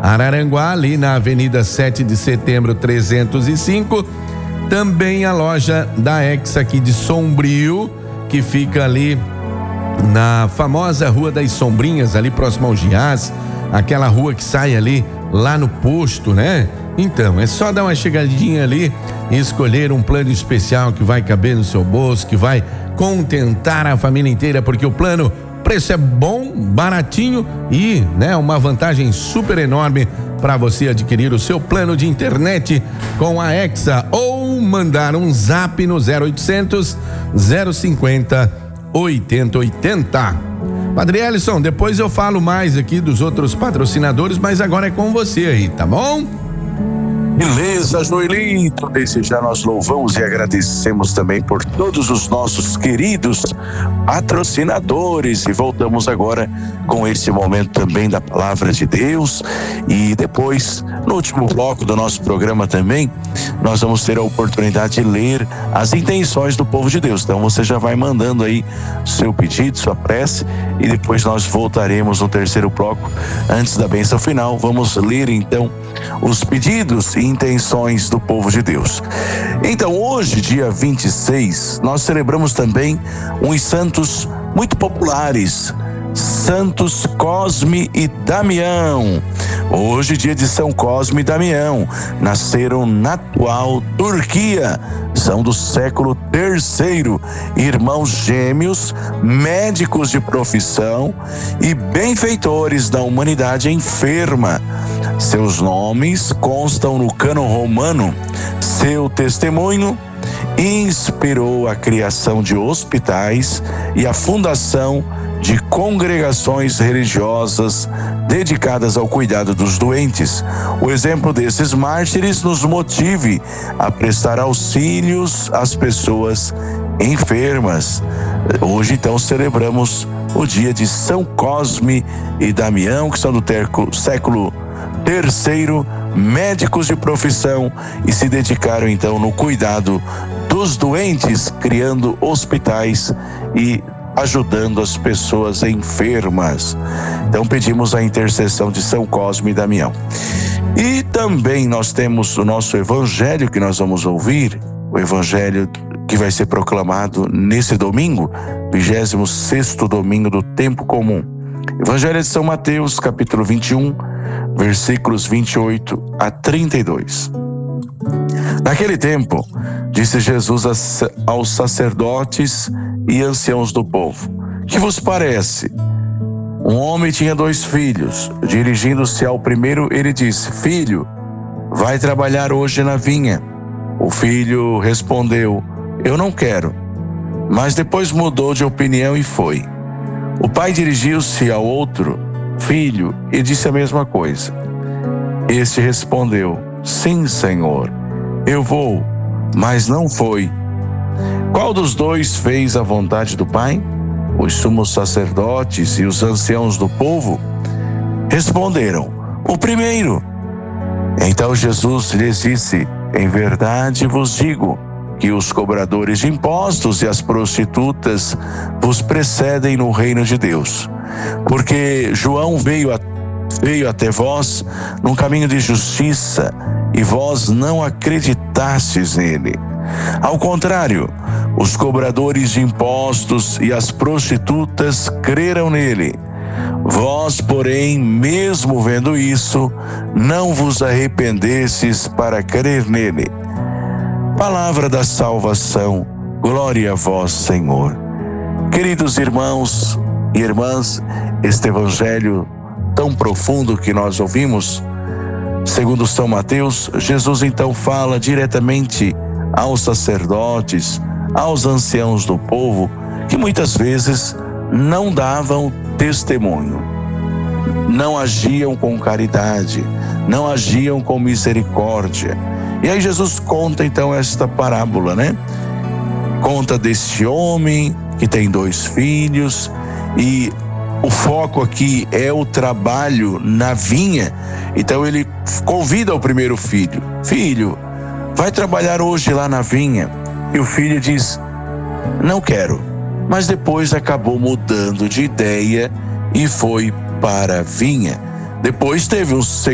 Araranguá, ali na Avenida 7 de Setembro 305. Também a loja da Exa aqui de Sombrio, que fica ali na famosa Rua das Sombrinhas, ali próximo ao Giás, aquela rua que sai ali lá no posto, né? Então, é só dar uma chegadinha ali e escolher um plano especial que vai caber no seu bolso, que vai contentar a família inteira, porque o preço é bom, baratinho e, né, uma vantagem super enorme para você adquirir o seu plano de internet com a Exa ou mandar um zap no 0800 050 8080. Padre Ellison, depois eu falo mais aqui dos outros patrocinadores, mas agora é com você aí, tá bom? Beleza, Joelito. Desde já nós louvamos e agradecemos também por todos os nossos queridos patrocinadores, e voltamos agora com esse momento também da palavra de Deus. E depois, no último bloco do nosso programa também, nós vamos ter a oportunidade de ler as intenções do povo de Deus. Então você já vai mandando aí seu pedido, sua prece, e depois nós voltaremos no terceiro bloco. Antes da bênção final, vamos ler então os pedidos e intenções do povo de Deus. Então, hoje, dia 26, nós celebramos também uns santos muito populares, Santos Cosme e Damião. Hoje, dia de São Cosme e Damião, nasceram na atual Turquia, são do século III, irmãos gêmeos, médicos de profissão e benfeitores da humanidade enferma. Seus nomes constam no cânon romano. Seu testemunho inspirou a criação de hospitais e a fundação de congregações religiosas dedicadas ao cuidado dos doentes. O exemplo desses mártires nos motive a prestar auxílios às pessoas enfermas. Hoje, então, celebramos o dia de São Cosme e Damião, que são do século III, médicos de profissão, e se dedicaram então no cuidado dos doentes, criando hospitais e ajudando as pessoas enfermas. Então pedimos a intercessão de São Cosme e Damião. E também nós temos o nosso evangelho que nós vamos ouvir, o evangelho que vai ser proclamado nesse domingo, 26º domingo do tempo comum. Evangelho de São Mateus, capítulo 21, versículos 28 a 32. Naquele tempo, disse Jesus aos sacerdotes e anciãos do povo: que vos parece? Um homem tinha 2 filhos. Dirigindo-se ao primeiro, ele disse: filho, vai trabalhar hoje na vinha. O filho respondeu: eu não quero. Mas depois mudou de opinião e foi. O pai dirigiu-se ao outro filho e disse a mesma coisa. Este respondeu: sim, Senhor, eu vou. Mas não foi. Qual dos 2 fez a vontade do pai? Os sumos sacerdotes e os anciãos do povo responderam: o primeiro. Então Jesus lhes disse: em verdade vos digo que os cobradores de impostos e as prostitutas vos precedem no reino de Deus. Porque João veio até vós num caminho de justiça e vós não acreditastes nele. Ao contrário, os cobradores de impostos e as prostitutas creram nele. Vós, porém, mesmo vendo isso, não vos arrependestes para crer nele. Palavra da salvação, glória a vós, Senhor. Queridos irmãos e irmãs, este evangelho tão profundo que nós ouvimos, segundo São Mateus, Jesus então fala diretamente aos sacerdotes, aos anciãos do povo, que muitas vezes não davam testemunho, não agiam com caridade, não agiam com misericórdia. E aí Jesus conta então esta parábola, né? Conta deste homem que tem 2 filhos, e o foco aqui é o trabalho na vinha. Então ele convida o primeiro filho: filho, vai trabalhar hoje lá na vinha. E o filho diz: não quero. Mas depois acabou mudando de ideia e foi para a vinha. Depois teve um